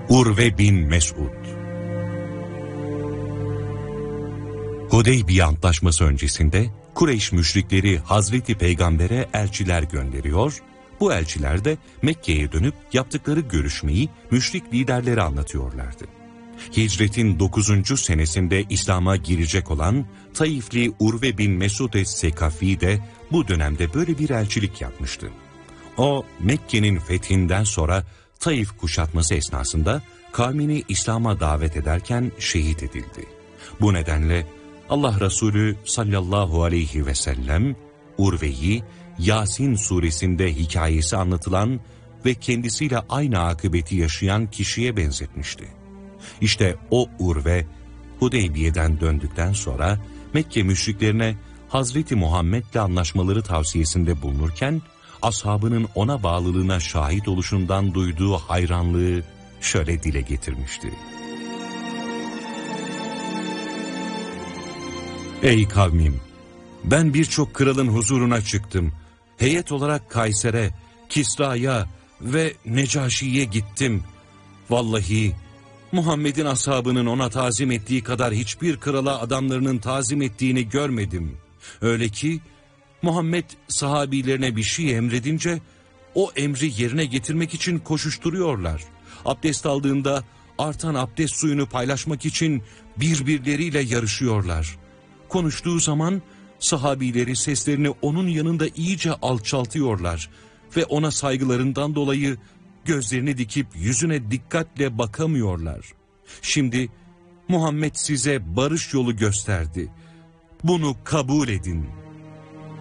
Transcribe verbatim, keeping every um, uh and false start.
Urve bin Mesud. Hudeybiye Antlaşması öncesinde Kureyş müşrikleri Hazreti Peygamber'e elçiler gönderiyor, bu elçiler de Mekke'ye dönüp yaptıkları görüşmeyi müşrik liderlere anlatıyorlardı. Hicretin dokuzuncu senesinde İslam'a girecek olan Taifli Urve bin Mesud es-Sekafi de bu dönemde böyle bir elçilik yapmıştı. O, Mekke'nin fethinden sonra Taif kuşatması esnasında kavmini İslam'a davet ederken şehit edildi. Bu nedenle Allah Resulü sallallahu aleyhi ve sellem Urve'yi Yasin suresinde hikayesi anlatılan ve kendisiyle aynı akıbeti yaşayan kişiye benzetmişti. İşte o Urve, Hudeybiye'den döndükten sonra Mekke müşriklerine Hazreti Muhammed'le anlaşmaları tavsiyesinde bulunurken, ashabının ona bağlılığına şahit oluşundan duyduğu hayranlığı şöyle dile getirmişti. Ey kavmim! Ben birçok kralın huzuruna çıktım. Heyet olarak Kayser'e, Kisra'ya ve Necaşi'ye gittim. Vallahi Muhammed'in ashabının ona tazim ettiği kadar hiçbir krala adamlarının tazim ettiğini görmedim. Öyle ki Muhammed sahabilerine bir şey emredince o emri yerine getirmek için koşuşturuyorlar. Abdest aldığında artan abdest suyunu paylaşmak için birbirleriyle yarışıyorlar. Konuştuğu zaman sahabileri seslerini onun yanında iyice alçaltıyorlar ve ona saygılarından dolayı gözlerini dikip yüzüne dikkatle bakamıyorlar. Şimdi Muhammed size barış yolu gösterdi. Bunu kabul edin.